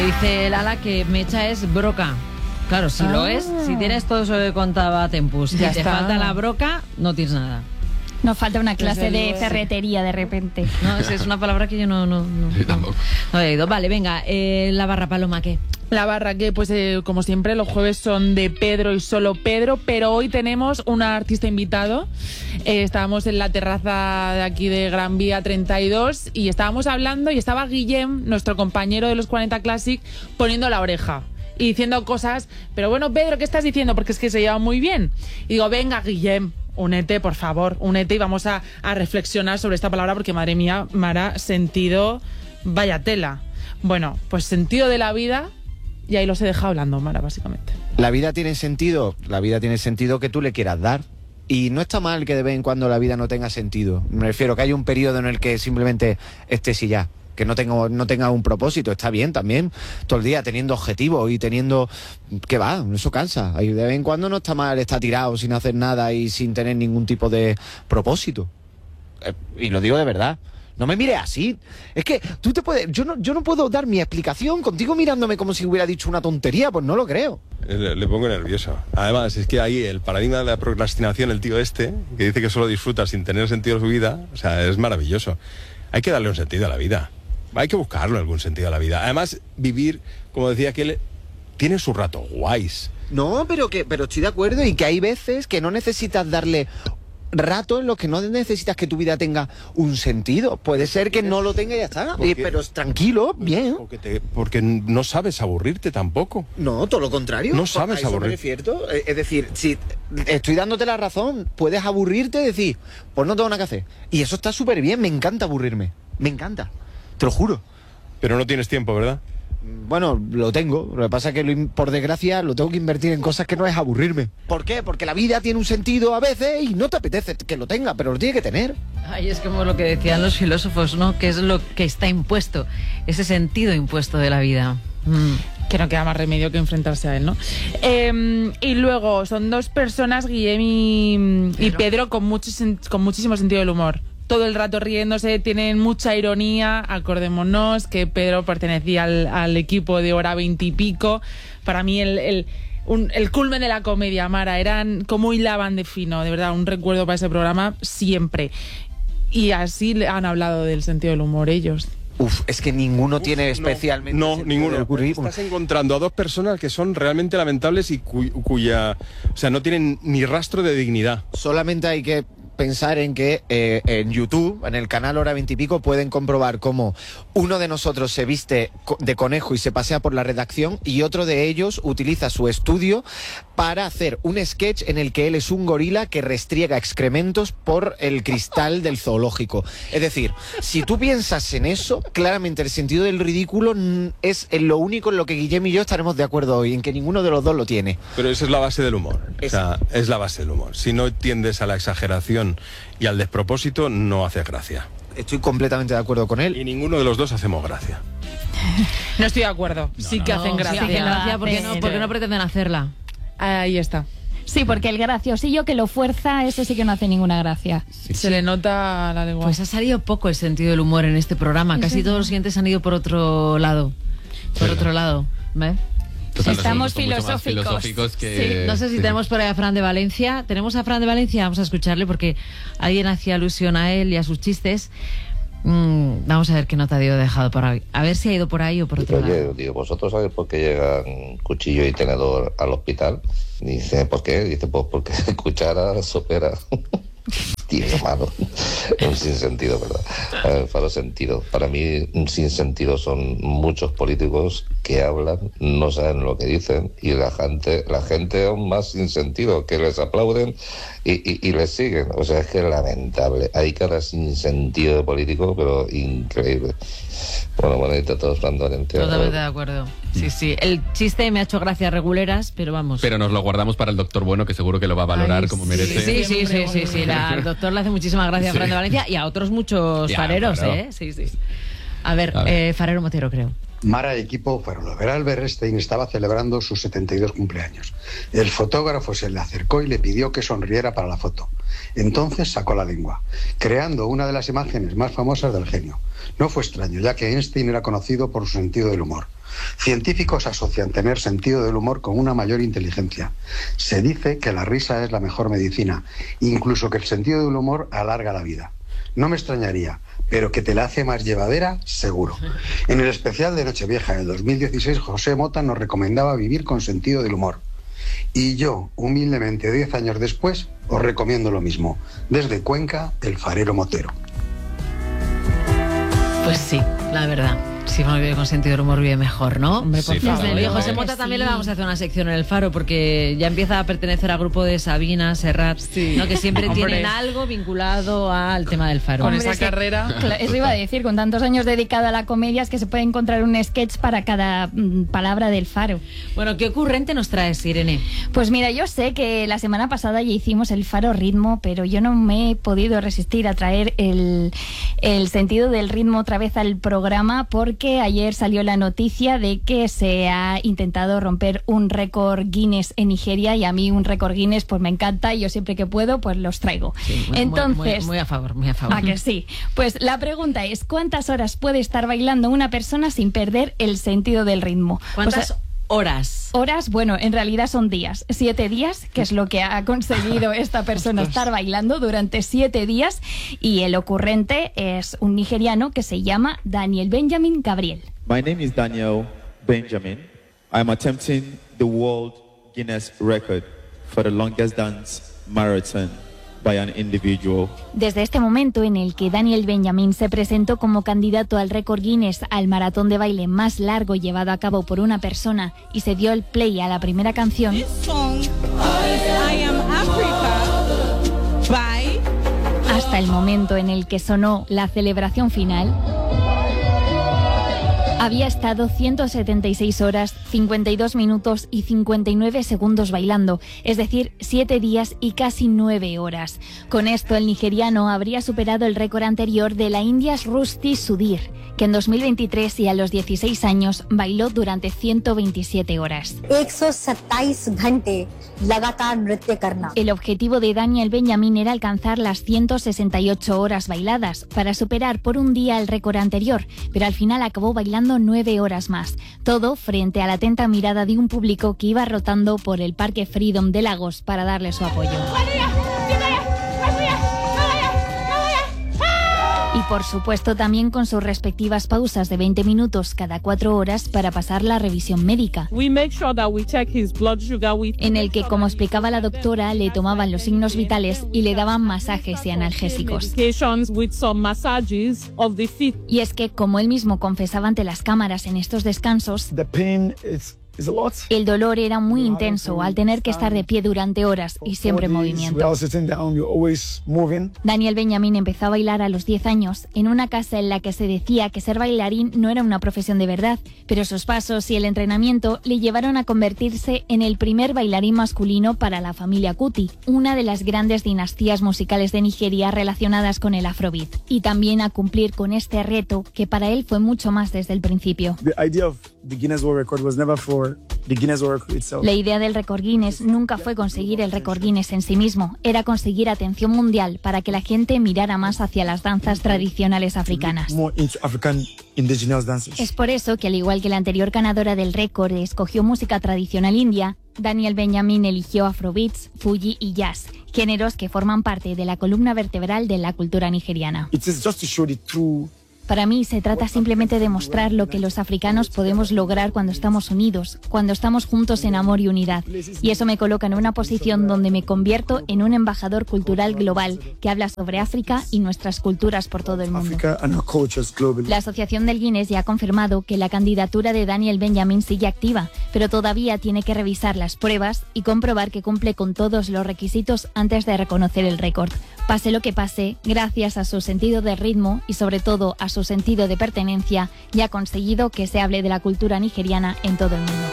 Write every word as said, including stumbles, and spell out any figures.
dice Lala que Mecha es broca. Claro, si ah. lo es, si tienes todo eso que contaba Tempus, si te falta la broca, no tienes nada. Nos falta una clase de ferretería de repente. No, es, es una palabra que yo no, no, no, sí, no, no he oído. Vale, venga, eh, la barra Paloma, ¿qué? La barra que, pues eh, como siempre, los jueves son de Pedro y solo Pedro, pero hoy tenemos un artista invitado. Eh, estábamos en la terraza de aquí de Gran Vía treinta y dos y estábamos hablando y estaba Guillem, nuestro compañero de los cuarenta Classic, poniendo la oreja y diciendo cosas. Pero bueno, Pedro, ¿qué estás diciendo? Porque es que se lleva muy bien. Y digo, venga, Guillem, únete, por favor, únete y vamos a, a reflexionar sobre esta palabra porque, madre mía, Mara, sentido, vaya tela. Bueno, pues sentido de la vida, y ahí los he dejado hablando, Mara, básicamente. La vida tiene sentido, la vida tiene sentido que tú le quieras dar. Y no está mal que de vez en cuando la vida no tenga sentido. Me refiero que hay un periodo en el que simplemente estés y ya. Que no tenga, no tenga un propósito, está bien también, todo el día teniendo objetivos y teniendo... ¿Qué va? Eso cansa. Y de vez en cuando no está mal estar tirado sin hacer nada y sin tener ningún tipo de propósito. Eh, y lo digo de verdad. No me mires así. Es que tú te puedes... Yo no, yo no puedo dar mi explicación contigo mirándome como si hubiera dicho una tontería, pues no lo creo. Le, le pongo nervioso. Además, es que ahí el paradigma de la procrastinación, el tío este, que dice que solo disfruta sin tener sentido su vida, o sea, es maravilloso. Hay que darle un sentido a la vida. Hay que buscarlo algún sentido a la vida. Además, vivir, como decía aquel, tiene sus ratos guays. No, pero que pero estoy de acuerdo y que hay veces que no necesitas darle ratos en los que no necesitas que tu vida tenga un sentido. Puede ser que no lo tenga y ya está. Porque, pero tranquilo, bien. Porque, te, porque no sabes aburrirte tampoco. No, todo lo contrario. No sabes aburrirte. Es decir, si estoy dándote la razón, puedes aburrirte y decir, pues no tengo nada que hacer. Y eso está súper bien, me encanta aburrirme. Me encanta. Te lo juro. Pero no tienes tiempo, ¿verdad? Bueno, lo tengo. Lo que pasa es que, lo, por desgracia, lo tengo que invertir en cosas que no es aburrirme. ¿Por qué? Porque la vida tiene un sentido a veces y no te apetece que lo tenga, pero lo tiene que tener. Ay, es como lo que decían los filósofos, ¿no? Que es lo que está impuesto, ese sentido impuesto de la vida. Mm. Que no queda más remedio que enfrentarse a él, ¿no? Eh, y luego, son dos personas, Guillem y, y Pedro, con, mucho, con muchísimo sentido del humor. Todo el rato riéndose, tienen mucha ironía. Acordémonos que Pedro pertenecía al, al equipo de Hora veintipico. Para mí el, el, un, el culmen de la comedia, Mara, eran como hilaban de fino, de verdad, un recuerdo para ese programa siempre. Y así han hablado del sentido del humor ellos. Uf, es que ninguno Uf, tiene especialmente... No, no ninguno. Estás encontrando a dos personas que son realmente lamentables y cu cuya... O sea, no tienen ni rastro de dignidad. Solamente hay que pensar en que eh, en YouTube, en el canal Hora veintipico, pueden comprobar cómo uno de nosotros se viste de conejo y se pasea por la redacción y otro de ellos utiliza su estudio para hacer un sketch en el que él es un gorila que restriega excrementos por el cristal del zoológico. Es decir, si tú piensas en eso, claramente el sentido del ridículo es lo único en lo que Guillem y yo estaremos de acuerdo hoy, en que ninguno de los dos lo tiene. Pero esa es la base del humor. Es... O sea, es la base del humor. Si no tiendes a la exageración y al despropósito, no haces gracia. Estoy completamente de acuerdo con él. Y ninguno de los dos hacemos gracia. No estoy de acuerdo. No, sí que no, hacen gracia. Sí hacen gracia porque no, porque no pretenden hacerla. Ahí está. Sí, porque el graciosillo que lo fuerza, ese sí que no hace ninguna gracia. Sí, Se sí. le nota la lengua. Pues ha salido poco el sentido del humor en este programa. Casi sí. todos los siguientes han ido por otro lado. Por sí. otro lado. ¿Ves? Total, Estamos filosóficos. filosóficos que... sí. No sé si sí. tenemos por ahí a Fran de Valencia. ¿Tenemos a Fran de Valencia? Vamos a escucharle porque alguien hacía alusión a él y a sus chistes. Mm, vamos a ver qué nota dio dejado por ahí. A ver si ha ido por ahí o por otro Oye, lado. Digo, ¿vosotros sabéis por qué llegan cuchillo y tenedor al hospital? Dice, ¿por qué? Dice, pues porque cuchara sopera. Tío, malo. Un sinsentido, ¿verdad? Eh, para sentido. Para mí, un sinsentido son muchos políticos que hablan, no saben lo que dicen, y la gente, la gente aún más sin sentido, que les aplauden y, y, y les siguen. O sea, es que es lamentable. Hay cada sinsentido de político, pero increíble. Bueno, bonito todos, Totalmente de acuerdo. Sí, sí. El chiste me ha hecho gracias reguleras, pero vamos. Pero nos lo guardamos para el doctor Bueno, que seguro que lo va a valorar Ay, como sí, merece. Sí, sí, sí, sí, sí. La, al doctor le hace muchísimas gracias a Fran de Valencia y a otros muchos ya, fareros, claro. ¿eh? Sí, sí. A ver, a ver. Eh, Farero Motero, creo. Mara y equipo fueron a ver a Albert Einstein, estaba celebrando sus setenta y dos cumpleaños. El fotógrafo se le acercó y le pidió que sonriera para la foto. Entonces sacó la lengua, creando una de las imágenes más famosas del genio. No fue extraño, ya que Einstein era conocido por su sentido del humor. Científicos asocian tener sentido del humor con una mayor inteligencia. Se dice que la risa es la mejor medicina, incluso que el sentido del humor alarga la vida. No me extrañaría, pero que te la hace más llevadera, seguro. En el especial de Nochevieja del dos mil dieciséis, José Mota nos recomendaba vivir con sentido del humor. Y yo, humildemente, diez años después, os recomiendo lo mismo. Desde Cuenca, el farero motero. Pues sí, la verdad. Si uno vive con sentido del humor, vive mejor, ¿no? Hombre, por Sí, favor. Desde luego, José Sí. Mota también le vamos a hacer una sección en El Faro, porque ya empieza a pertenecer al grupo de Sabina, Serrat, Sí. ¿no? Que siempre Hombre. tienen algo vinculado al tema del Faro. Con Hombre, esa sí. carrera. Cla- Eso iba a decir, con tantos años dedicado a la comedia, es que se puede encontrar un sketch para cada mm, palabra del Faro. Bueno, ¿qué ocurrente nos traes, Irene? Pues mira, yo sé que la semana pasada ya hicimos el Faro ritmo, pero yo no me he podido resistir a traer el, el sentido del ritmo otra vez al programa, porque ayer salió la noticia de que se ha intentado romper un récord Guinness en Nigeria, y a mí un récord Guinness pues me encanta, y yo siempre que puedo pues los traigo. Sí, muy, Entonces, muy, muy, muy a favor, muy a favor. ¿a que sí? Pues la pregunta es, ¿cuántas horas puede estar bailando una persona sin perder el sentido del ritmo? ¿Cuántas O sea, horas? horas, bueno, en realidad son días. Siete días, que es lo que ha conseguido esta persona estar bailando durante siete días. Y el ocurrente es un nigeriano que se llama Daniel Benjamin Gabriel. My name is Daniel Benjamin. I'm attempting the World Guinness Record for the longest dance marathon by an individual. Desde este momento en el que Daniel Benjamin se presentó como candidato al récord Guinness al maratón de baile más largo llevado a cabo por una persona y se dio el play a la primera canción, hasta el momento en el que sonó la celebración final, había estado ciento setenta y seis horas, cincuenta y dos minutos y cincuenta y nueve segundos bailando, es decir, siete días y casi nueve horas. Con esto, el nigeriano habría superado el récord anterior de la india Rusty Sudhir, que en dos mil veintitrés y a los dieciséis años bailó durante ciento veintisiete horas. El objetivo de Daniel Benjamin era alcanzar las ciento sesenta y ocho horas bailadas para superar por un día el récord anterior, pero al final acabó bailando nueve horas más. Todo frente a la atenta mirada de un público que iba rotando por el Parque Freedom de Lagos para darle su apoyo. Y por supuesto también con sus respectivas pausas de veinte minutos cada cuatro horas para pasar la revisión médica, en el que, como explicaba la doctora, le tomaban los signos vitales y le daban masajes y analgésicos. Y es que, como él mismo confesaba ante las cámaras en estos descansos, el dolor era muy intenso al tener que estar de pie durante horas y siempre en movimiento. Daniel Benjamin empezó a bailar a los diez años en una casa en la que se decía que ser bailarín no era una profesión de verdad, pero sus pasos y el entrenamiento le llevaron a convertirse en el primer bailarín masculino para la familia Kuti, una de las grandes dinastías musicales de Nigeria relacionadas con el Afrobeat, y también a cumplir con este reto que para él fue mucho más desde el principio. La idea del récord Guinness nunca fue conseguir el récord Guinness en sí mismo, era conseguir atención mundial para que la gente mirara más hacia las danzas tradicionales africanas. Es por eso que, al igual que la anterior ganadora del récord escogió música tradicional india, Daniel Benjamin eligió afrobeats, fuji y jazz, géneros que forman parte de la columna vertebral de la cultura nigeriana. Para mí se trata simplemente de mostrar lo que los africanos podemos lograr cuando estamos unidos, cuando estamos juntos en amor y unidad. Y eso me coloca en una posición donde me convierto en un embajador cultural global que habla sobre África y nuestras culturas por todo el mundo. La Asociación del Guinness ya ha confirmado que la candidatura de Daniel Benjamin sigue activa, pero todavía tiene que revisar las pruebas y comprobar que cumple con todos los requisitos antes de reconocer el récord. Pase lo que pase, gracias a su sentido de ritmo y sobre todo a su sentido de pertenencia, ya ha conseguido que se hable de la cultura nigeriana en todo el mundo.